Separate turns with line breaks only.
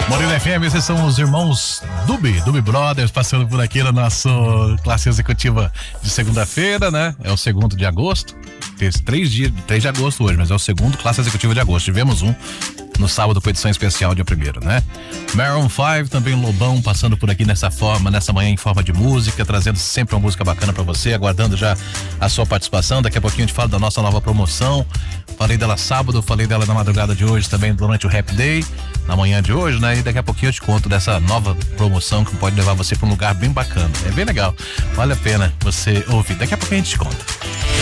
Morena FM, esses são os irmãos Dubi Brothers, passando por aqui na nossa classe executiva de segunda-feira, né? É o 2º de agosto. Tem 3 de agosto hoje, mas é o 2º classe executiva de agosto. Tivemos um no sábado com edição especial, dia 1º, né? Maroon 5, também Lobão, passando por aqui nessa manhã em forma de música, trazendo sempre uma música bacana pra você, aguardando já a sua participação. Daqui a pouquinho a gente fala da nossa nova promoção. Falei dela sábado, falei dela na madrugada de hoje, também durante o Rap Day, na manhã de hoje, né? E daqui a pouquinho eu te conto dessa nova promoção que pode levar você pra um lugar bem bacana. É bem legal, vale a pena você ouvir. Daqui a pouquinho a gente te conta.